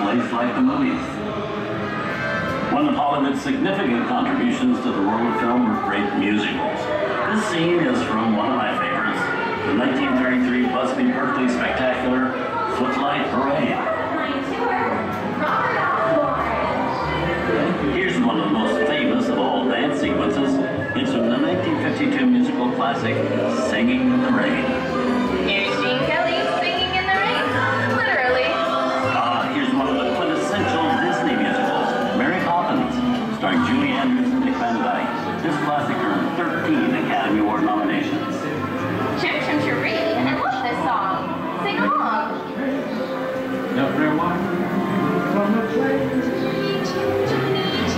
place like the movies. One of Hollywood's significant contributions to the world of film were great musicals. This scene is from one of my favorites, the 1933 Busby Berkeley spectacular, Footlight Parade. Here's one of the most famous of all dance sequences. It's from the 1952 musical classic, Singing in the Rain. Here's Gene Kelly singing in the rain, literally. Here's one of the quintessential Disney musicals, Mary Poppins, starring Julie Andrews and Dick Van Dyke. This classic earned 13 Academy Award nominations.